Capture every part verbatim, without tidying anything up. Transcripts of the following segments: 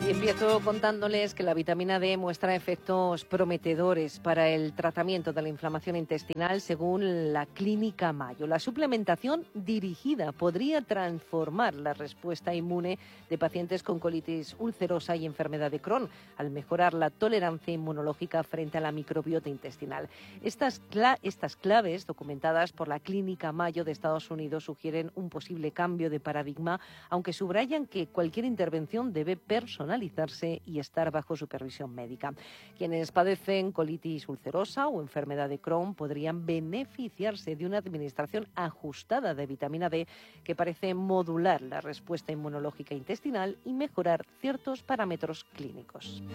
Y empiezo contándoles que la vitamina D muestra efectos prometedores para el tratamiento de la inflamación intestinal según la Clínica Mayo. La suplementación dirigida podría transformar la respuesta inmune de pacientes con colitis ulcerosa y enfermedad de Crohn, al mejorar la tolerancia inmunológica frente a la microbiota intestinal. Estas, cla- estas claves, documentadas por la Clínica Mayo de Estados Unidos, sugieren un posible cambio de paradigma, aunque subrayan que cualquier intervención debe personalizarse y estar bajo supervisión médica. Quienes padecen colitis ulcerosa o enfermedad de Crohn podrían beneficiarse de una administración ajustada de vitamina D que parece modular la respuesta inmunológica intestinal y mejorar ciertos parámetros clínicos.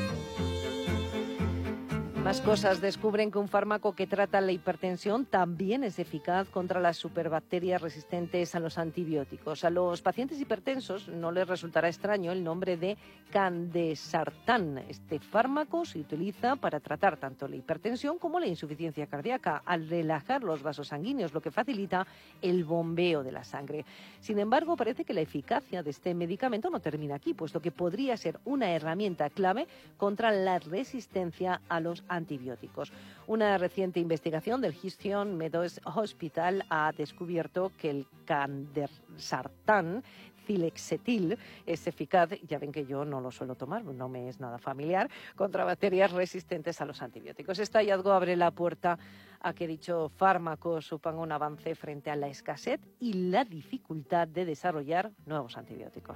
Más cosas. Descubren que un fármaco que trata la hipertensión también es eficaz contra las superbacterias resistentes a los antibióticos. A los pacientes hipertensos no les resultará extraño el nombre de Candesartán. Este fármaco se utiliza para tratar tanto la hipertensión como la insuficiencia cardíaca, al relajar los vasos sanguíneos, lo que facilita el bombeo de la sangre. Sin embargo, parece que la eficacia de este medicamento no termina aquí, puesto que podría ser una herramienta clave contra la resistencia a los antibióticos. Una reciente investigación del Houston Methodist Hospital ha descubierto que el Candesartán Cilexetil es eficaz, ya ven que yo no lo suelo tomar, no me es nada familiar, contra bacterias resistentes a los antibióticos. Este hallazgo abre la puerta a que dicho fármaco suponga un avance frente a la escasez y la dificultad de desarrollar nuevos antibióticos.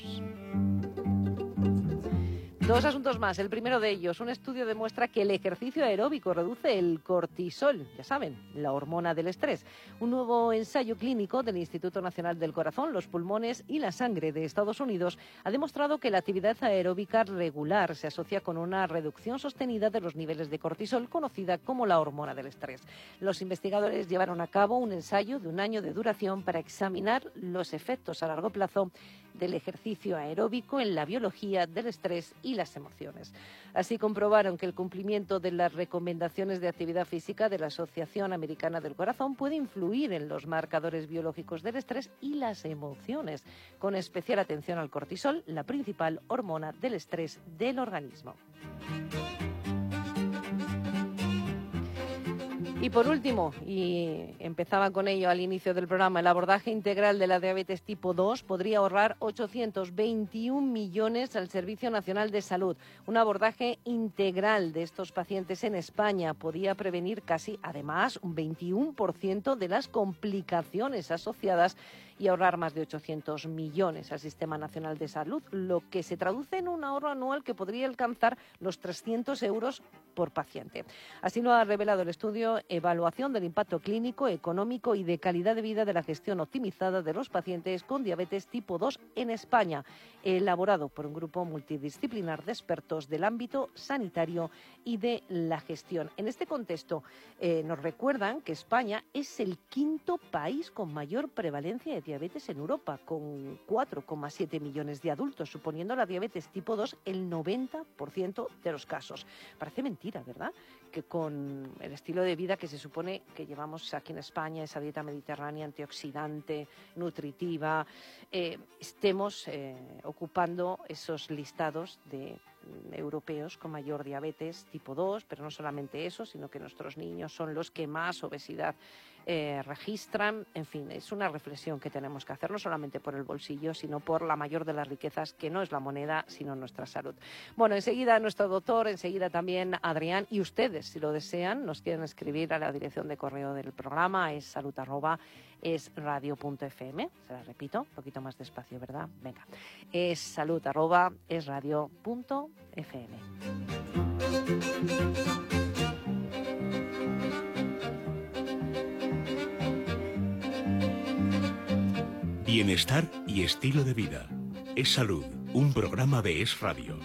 Dos asuntos más. El primero de ellos, un estudio demuestra que el ejercicio aeróbico reduce el cortisol, ya saben, la hormona del estrés. Un nuevo ensayo clínico del Instituto Nacional del Corazón, los Pulmones y la Sangre de Estados Unidos ha demostrado que la actividad aeróbica regular se asocia con una reducción sostenida de los niveles de cortisol, conocida como la hormona del estrés. Los investigadores llevaron a cabo un ensayo de un año de duración para examinar los efectos a largo plazo del ejercicio aeróbico en la biología del estrés y las emociones. Así comprobaron que el cumplimiento de las recomendaciones de actividad física de la Asociación Americana del Corazón puede influir en los marcadores biológicos del estrés y las emociones, con especial atención al cortisol, la principal hormona del estrés del organismo. Y por último, y empezaba con ello al inicio del programa, el abordaje integral de la diabetes tipo dos podría ahorrar ochocientos veintiún millones al Servicio Nacional de Salud. Un abordaje integral de estos pacientes en España podía prevenir casi, además, un veintiuno por ciento de las complicaciones asociadas y ahorrar más de ochocientos millones al Sistema Nacional de Salud, lo que se traduce en un ahorro anual que podría alcanzar los trescientos euros por paciente. Así lo ha revelado el estudio Evaluación del Impacto Clínico, Económico y de Calidad de Vida de la Gestión Optimizada de los Pacientes con Diabetes Tipo dos en España, elaborado por un grupo multidisciplinar de expertos del ámbito sanitario y de la gestión. En este contexto, eh, nos recuerdan que España es el quinto país con mayor prevalencia de diabetes en Europa, con cuatro coma siete millones de adultos, suponiendo la diabetes tipo dos el noventa por ciento de los casos. Parece mentira, ¿verdad?, que con el estilo de vida que se supone que llevamos aquí en España, esa dieta mediterránea antioxidante, nutritiva, eh, estemos eh, ocupando esos listados de europeos con mayor diabetes tipo dos, pero no solamente eso, sino que nuestros niños son los que más obesidad eh, registran. En fin, es una reflexión que tenemos que hacer, no solamente por el bolsillo, sino por la mayor de las riquezas, que no es la moneda, sino nuestra salud. Bueno, enseguida nuestro doctor, enseguida también Adrián, y ustedes, si lo desean, nos quieren escribir a la dirección de correo del programa, es salud arroba es radio punto f m. Se la repito, un poquito más despacio, ¿verdad? Venga, es salud arroba es radio punto f m. Bienestar y estilo de vida. Es Salud, un programa de Es Radio.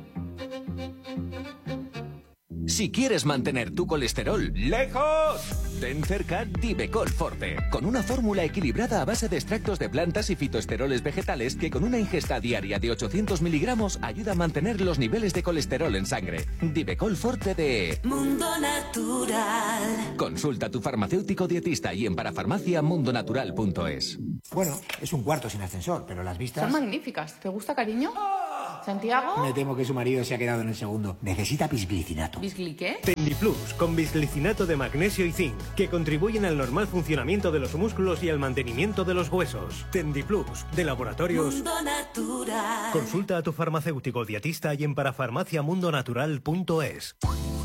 Si quieres mantener tu colesterol ¡lejos! Ten cerca Divecol Forte, con una fórmula equilibrada a base de extractos de plantas y fitoesteroles vegetales que con una ingesta diaria de ochocientos miligramos ayuda a mantener los niveles de colesterol en sangre. Divecol Forte de Mundo Natural. Consulta a tu farmacéutico dietista y en parafarmacia mundonatural punto es. Bueno, es un cuarto sin ascensor, pero las vistas... Son magníficas. ¿Te gusta, cariño? ¿Santiago? Me temo que su marido se ha quedado en el segundo. Necesita bisglicinato. ¿Bisgli qué? Tendiplus, con bisglicinato de magnesio y zinc, que contribuyen al normal funcionamiento de los músculos y al mantenimiento de los huesos. Tendiplus, de Laboratorios Mundo Natural. Consulta a tu farmacéutico dietista y en parafarmacia mundonatural punto es.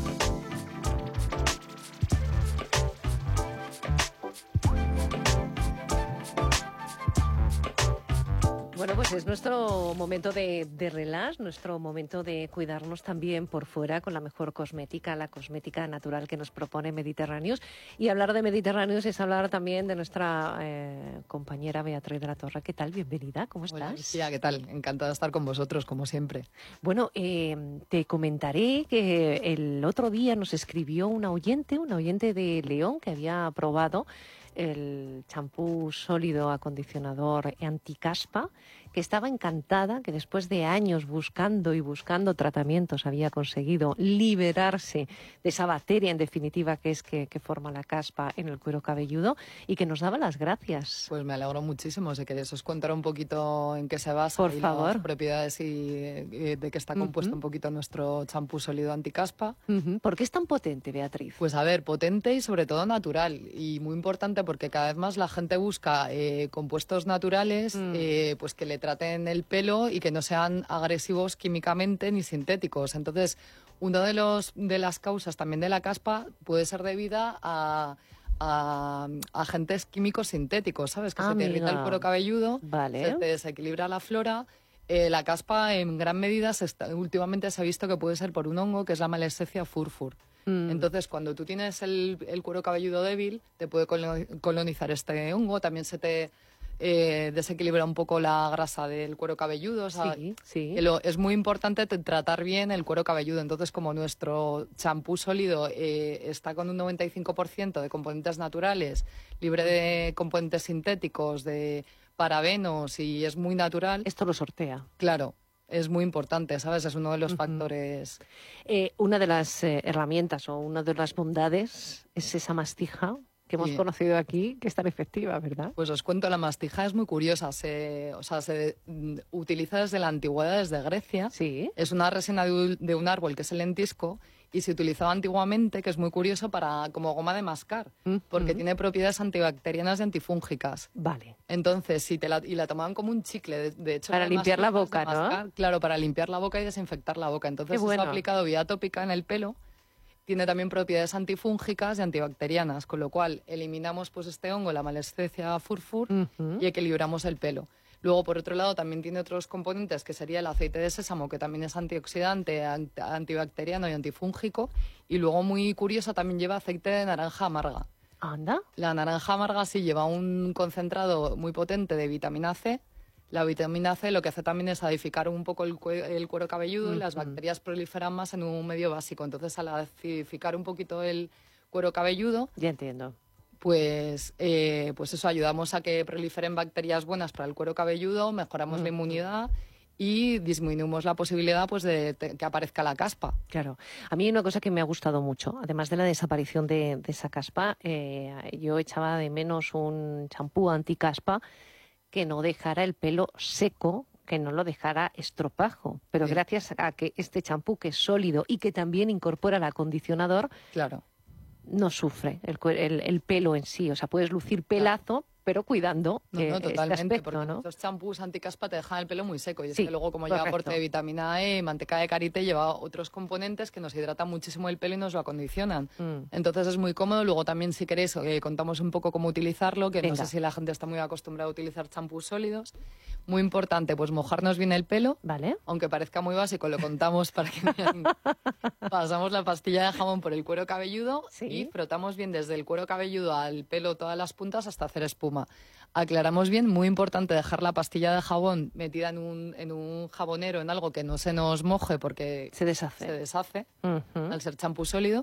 Bueno, pues es nuestro momento de, de relax, nuestro momento de cuidarnos también por fuera con la mejor cosmética, la cosmética natural que nos propone Mediterráneos. Y hablar de Mediterráneos es hablar también de nuestra eh, compañera Beatriz de la Torre. ¿Qué tal? Bienvenida, ¿cómo estás? Hola, Lucía, ¿qué tal? Encantada de estar con vosotros, como siempre. Bueno, eh, te comentaré que el otro día nos escribió una oyente, una oyente de León que había probado el champú sólido acondicionador anticaspa, que estaba encantada, que después de años buscando y buscando tratamientos había conseguido liberarse de esa bacteria, en definitiva, que es que, que forma la caspa en el cuero cabelludo, y que nos daba las gracias. Pues me alegro muchísimo. Si queréis os contaré un poquito en qué se basa Por y favor. las propiedades y, y de qué está compuesto Uh-huh. un poquito nuestro champú sólido anticaspa. Uh-huh. ¿Por qué es tan potente, Beatriz? Pues a ver, potente y sobre todo natural, y muy importante porque cada vez más la gente busca eh, compuestos naturales Mm. eh, pues que le traten el pelo y que no sean agresivos químicamente ni sintéticos. Entonces, una de los de las causas también de la caspa puede ser debida a a agentes químicos sintéticos, ¿sabes? Que se te irrita el Amiga. cuero cabelludo, Vale. se te desequilibra la flora. Eh, la caspa en gran medida se está- últimamente se ha visto que puede ser por un hongo que es la Malassezia furfur. Mm. Entonces, cuando tú tienes el, el cuero cabelludo débil, te puede colo- colonizar este hongo. También se te eh, desequilibra un poco la grasa del cuero cabelludo. O sea, Sí, sí. que lo- es muy importante te- tratar bien el cuero cabelludo. Entonces, como nuestro champú sólido eh, está con un noventa y cinco por ciento de componentes naturales, libre de componentes sintéticos, de parabenos, y es muy natural, Esto lo sortea. claro, es muy importante, ¿sabes? Es uno de los Ujú. factores. Eh, una de las eh, herramientas o una de las bondades es esa mastija que hemos Sí. conocido aquí, que es tan efectiva, ¿verdad? Pues os cuento, la mastija es muy curiosa. Se, o sea, se mm, utiliza desde la antigüedad, desde Grecia. Sí. Es una resina de, un- de un árbol que es el lentisco y se utilizaba antiguamente, que es muy curioso, para como goma de mascar, Ujú. porque tiene propiedades antibacterianas y antifúngicas. Vale. Entonces, si te la, y la tomaban como un chicle, de, de hecho... Para eran limpiar la mastijas de boca, ¿no? mascar. Claro, para limpiar la boca y desinfectar la boca. Entonces, Qué eso bueno. aplicado vía tópica en el pelo tiene también propiedades antifúngicas y antibacterianas, con lo cual eliminamos pues este hongo, la Malassezia furfur, Ujú. y equilibramos el pelo. Luego, por otro lado, también tiene otros componentes, que sería el aceite de sésamo, que también es antioxidante, ant- antibacteriano y antifúngico. Y luego, muy curiosa, también lleva aceite de naranja amarga. Anda. La naranja amarga sí lleva un concentrado muy potente de vitamina C. La vitamina C lo que hace también es acidificar un poco el, cue- el cuero cabelludo, y las Ujú. bacterias proliferan más en un medio básico. Entonces, al acidificar un poquito el cuero cabelludo, Ya entiendo. pues, eh, pues eso, ayudamos a que proliferen bacterias buenas para el cuero cabelludo, mejoramos la Ujú. inmunidad y disminuimos la posibilidad pues de te- que aparezca la caspa. Claro. A mí hay una cosa que me ha gustado mucho, además de la desaparición de, de esa caspa, eh, yo echaba de menos un champú anticaspa que no dejara el pelo seco, que no lo dejara estropajo. Pero Sí. gracias a que este champú, que es sólido y que también incorpora el acondicionador, Claro. no sufre el, cue- el, el pelo en sí. O sea, puedes lucir pelazo, pero cuidando No, eh, no, este totalmente, aspecto, porque ¿no? los champús anticaspa te dejan el pelo muy seco, y es Sí, que luego, como lleva correcto. aporte de vitamina E, manteca de karité, lleva otros componentes que nos hidratan muchísimo el pelo y nos lo acondicionan. Mm. Entonces es muy cómodo. Luego también, si queréis, eh, contamos un poco cómo utilizarlo, que Venga. no sé si la gente está muy acostumbrada a utilizar champús sólidos. Muy importante, pues mojarnos bien el pelo. ¿Vale? Aunque parezca muy básico, lo contamos para que vean. Pasamos la pastilla de jabón por el cuero cabelludo Sí. y frotamos bien desde el cuero cabelludo al pelo, todas las puntas, hasta hacer espuma. Aclaramos bien, muy importante dejar la pastilla de jabón metida en un, en un jabonero, en algo que no se nos moje porque Se deshace. se deshace Ujú. al ser champú sólido.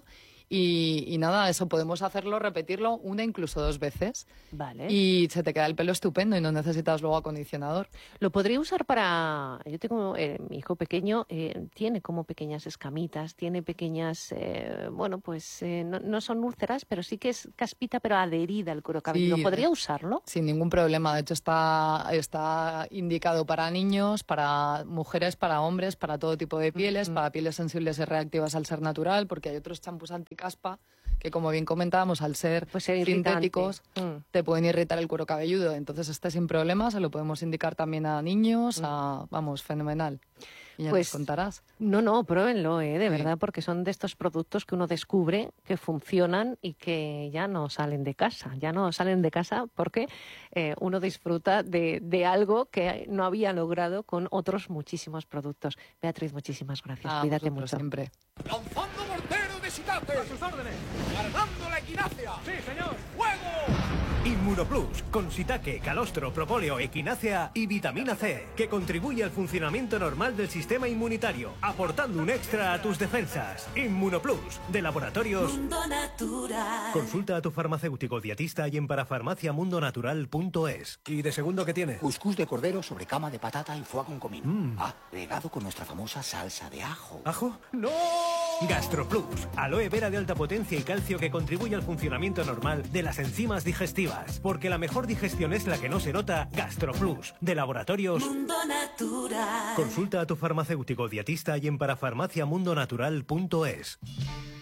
Y, y nada, eso podemos hacerlo, repetirlo una, incluso dos veces. Vale. Y se te queda el pelo estupendo y no necesitas luego acondicionador. Lo podría usar para... Yo tengo... Eh, mi hijo pequeño eh, tiene como pequeñas escamitas, tiene pequeñas... Eh, bueno, pues eh, no, no son úlceras, pero sí que es caspita, pero adherida al cuero cabelludo. Sí, ¿Podría usarlo? Sin ningún problema. De hecho, está, está indicado para niños, para mujeres, para hombres, para todo tipo de pieles, mm-hmm. para pieles sensibles y reactivas al ser natural, porque hay otros champús anticaspa que, como bien comentábamos, al ser pues ser sintéticos, mm. te pueden irritar el cuero cabelludo. Entonces, este sin problema se lo podemos indicar también a niños, mm. a, vamos, fenomenal. Y ya pues, nos contarás. No, no, pruébenlo, ¿eh? de sí. verdad, porque son de estos productos que uno descubre que funcionan y que ya no salen de casa. Ya no salen de casa porque eh, uno disfruta de, de algo que no había logrado con otros muchísimos productos. Beatriz, muchísimas gracias. Ah, Cuídate mucho. Siempre. Lanzando mortero de Shitate. A sus órdenes. Cargando la equinacia. Sí, señor. ¡Fuego! Inmunoplus, con shiitake, calostro, propóleo, equinácea y vitamina C, que contribuye al funcionamiento normal del sistema inmunitario, aportando un extra a tus defensas. Inmunoplus, de Laboratorios Mundo Natural. Consulta a tu farmacéutico dietista y en parafarmacia mundo natural punto es. ¿Y de segundo qué tiene? Cuscús de cordero sobre cama de patata y foie con comino. Mm. Ah, regado con nuestra famosa salsa de ajo. ¿Ajo? ¡No! GastroPlus, aloe vera de alta potencia y calcio que contribuye al funcionamiento normal de las enzimas digestivas. Porque la mejor digestión es la que no se nota. GastroPlus, de Laboratorios Mundo Natural. Consulta a tu farmacéutico dietista y en parafarmacia mundo natural punto es.